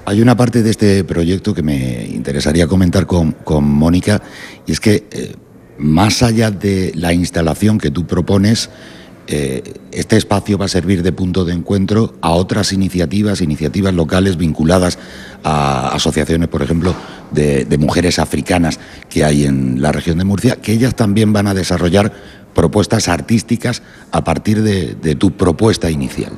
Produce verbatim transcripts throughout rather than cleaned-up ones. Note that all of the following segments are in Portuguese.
Hay una parte de este proyecto que me interesaría comentar con, con Mónica, y es que eh, más allá de la instalación que tú propones, eh, este espacio va a servir de punto de encuentro a otras iniciativas, iniciativas locales vinculadas a asociaciones, por ejemplo, de, de mujeres africanas que hay en la región de Murcia, que ellas también van a desarrollar propuestas artísticas a partir de, de tu propuesta inicial.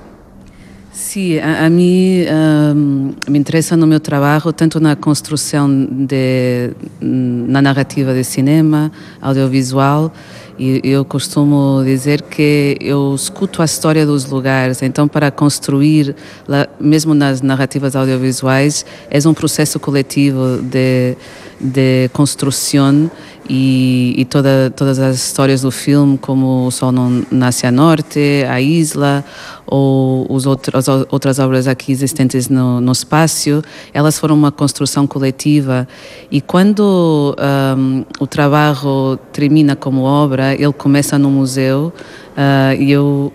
Sim, a, a mim um, me interessa no meu trabalho tanto na construção de, na narrativa de cinema, audiovisual, e eu costumo dizer que eu escuto a história dos lugares, então para construir, mesmo nas narrativas audiovisuais, é um processo coletivo de, de construção e, e toda, todas as histórias do filme, como O Sol Não Nasce a Norte, A Isla, ou os outros, as outras obras aqui existentes no, no espaço, elas foram uma construção coletiva, e quando um, o trabalho termina como obra, ele começa no museu, uh, e eu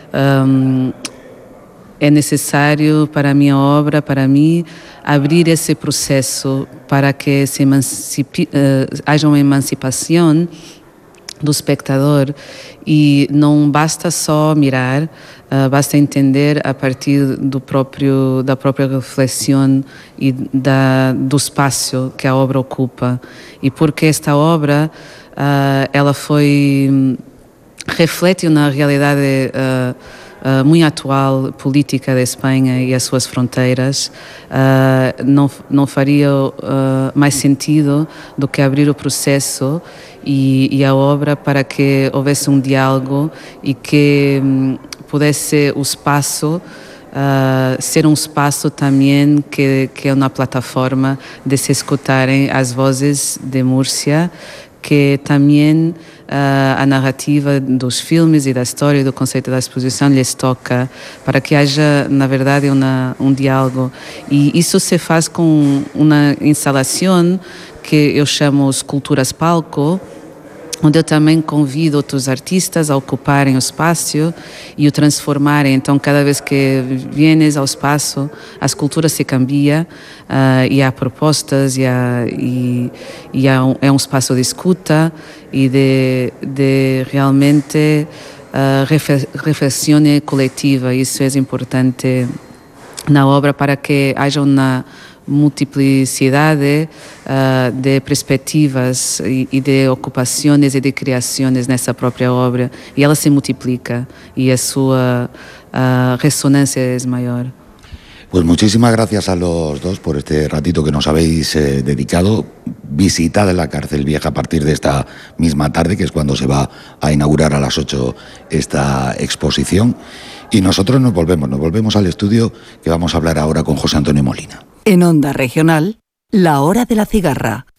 um, é necessário para a minha obra, para mim, abrir esse processo para que se emancipe, uh, haja uma emancipação do espectador, e não basta só mirar, uh, basta entender a partir do próprio, da própria reflexão e da, do espaço que a obra ocupa, e porque esta obra uh, ela foi reflete na realidade uh, Uh, muito atual política da Espanha e as suas fronteiras, uh, não, não faria uh, mais sentido do que abrir o processo e, e a obra para que houvesse um diálogo e que um, pudesse o espaço Uh, ser um espaço também que, que é uma plataforma de se escutarem as vozes de Múrcia, que também uh, a narrativa dos filmes e da história e do conceito da exposição lhes toca, para que haja, na verdade, uma, um diálogo. E isso se faz com uma instalação que eu chamo Esculturas Palco, onde eu também convido outros artistas a ocuparem o espaço e o transformarem. Então, cada vez que vienes ao espaço, a escultura se cambia, uh, e há propostas, e, há, e, e há um, é um espaço de escuta e de, de realmente uh, reflexão coletiva. Isso é importante na obra para que haja uma multiplicidade uh, de perspectivas e, e de ocupações e de criações nessa própria obra, e ela se multiplica e a sua uh, ressonância é maior. Pues muchísimas gracias a los dos por este ratito que nos habéis eh, dedicado. Visitad la Cárcel Vieja a partir de esta misma tarde, que es cuando se va a inaugurar a las ocho esta exposición. Y nosotros nos volvemos, nos volvemos al estudio, que vamos a hablar ahora con José Antonio Molina. En Onda Regional, La Hora de la Cigarra.